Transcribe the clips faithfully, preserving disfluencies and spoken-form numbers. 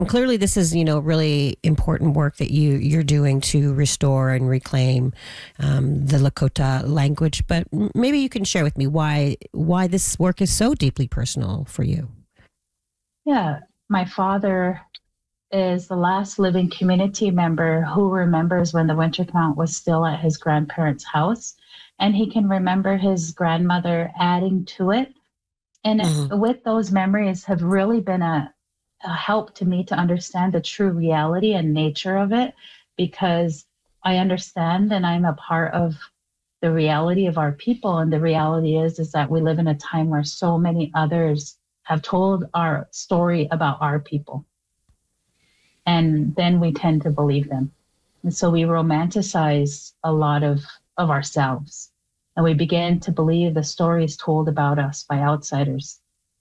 And clearly, this is, you know, really important work that you, you're doing to restore and reclaim um, the Lakota language. But maybe you can share with me why why this work is so deeply personal for you. Yeah, my father is the last living community member who remembers when the winter count was still at his grandparents' house. And he can remember his grandmother adding to it. And Mm-hmm. with those memories have really been a, a help to me to understand the true reality and nature of it, because I understand and I'm a part of the reality of our people. And the reality is, is that we live in a time where so many others have told our story about our people. And then we tend to believe them. And so we romanticize a lot of, of ourselves. And we begin to believe the stories told about us by outsiders.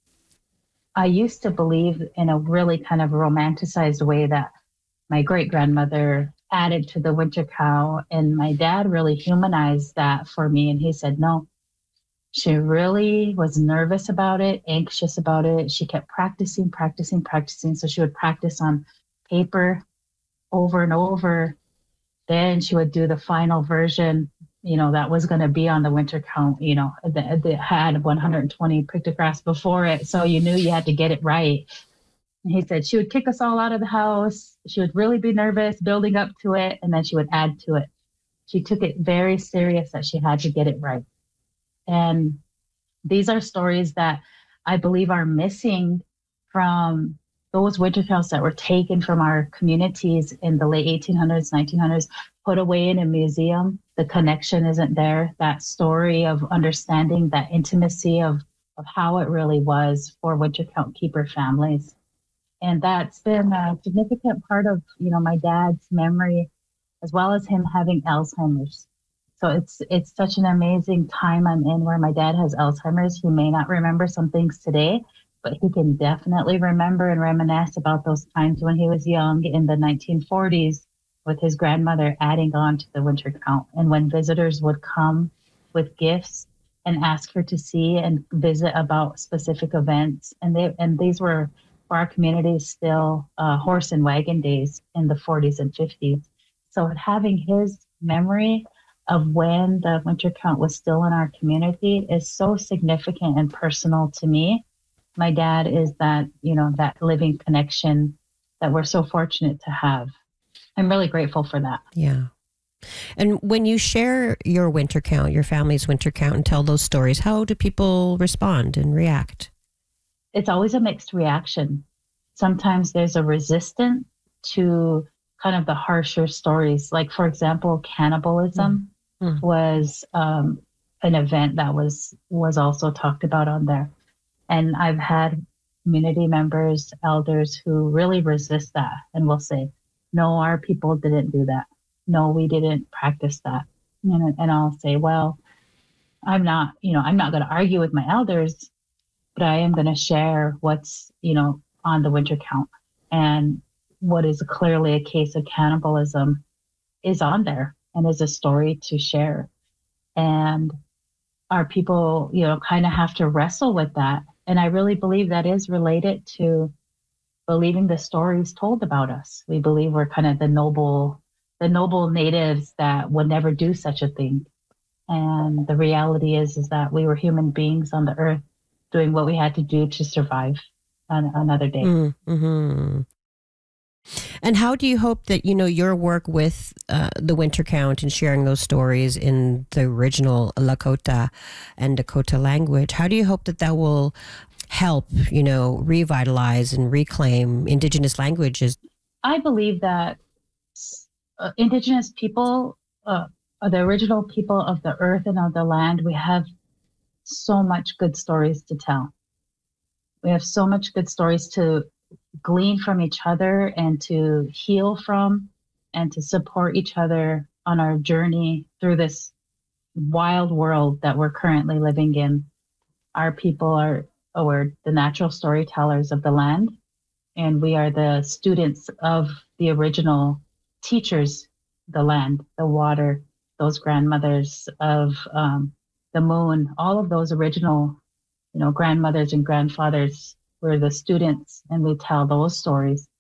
I used to believe in a really kind of romanticized way that my great grandmother added to the winter cow. And my dad really humanized that for me. And he said, no, she really was nervous about it, anxious about it. She kept practicing, practicing, practicing. So she would practice on paper over and over. Then she would do the final version, you know, that was going to be on the winter count, you know, that, that had one hundred twenty pictographs before it. So you knew you had to get it right. And he said she would kick us all out of the house. She would really be nervous building up to it. And then she would add to it. She took it very serious that she had to get it right. And these are stories that I believe are missing from those winter counts that were taken from our communities in the late eighteen hundreds, nineteen hundreds, put away in a museum. The connection isn't there. That story of understanding, that intimacy of, of how it really was for winter count keeper families. And that's been a significant part of, you know, my dad's memory, as well as him having Alzheimer's. So it's it's such an amazing time I'm in where my dad has Alzheimer's. He may not remember some things today, but he can definitely remember and reminisce about those times when he was young in the nineteen forties with his grandmother adding on to the winter count. And when visitors would come with gifts and ask her to see and visit about specific events. And they and these were, for our community, still uh, horse and wagon days in the forties and fifties. So having his memory of when the winter count was still in our community is so significant and personal to me. My dad is that, you know, that living connection that we're so fortunate to have. I'm really grateful for that. Yeah. And when you share your winter count, your family's winter count, and tell those stories, how do people respond and react? It's always a mixed reaction. Sometimes there's a resistance to kind of the harsher stories. Like, for example, cannibalism mm-hmm. was um, an event that was was also talked about on there. And I've had community members, elders who really resist that and will say, no, our people didn't do that. No, we didn't practice that. And, and I'll say, well, I'm not, you know, I'm not going to argue with my elders, but I am going to share what's, you know, on the winter count. And what is clearly a case of cannibalism is on there and is a story to share. And our people, you know, kind of have to wrestle with that. And I really believe that is related to believing the stories told about us. We believe we're kind of the noble, the noble natives that would never do such a thing. And the reality is, is that we were human beings on the earth doing what we had to do to survive on another day. Mm-hmm. And how do you hope that, you know, your work with uh, the winter count and sharing those stories in the original Lakota and Dakota language, how do you hope that that will help, you know, revitalize and reclaim Indigenous languages? I believe that uh, Indigenous people, uh, are the original people of the earth and of the land. We have so much good stories to tell. We have so much good stories to glean from each other and to heal from and to support each other on our journey through this wild world that we're currently living in. Our people are, oh, we're the natural storytellers of the land, and we are the students of the original teachers, the land, the water, those grandmothers of um, the moon, all of those original, you know, grandmothers and grandfathers. We're the students, and we tell those stories.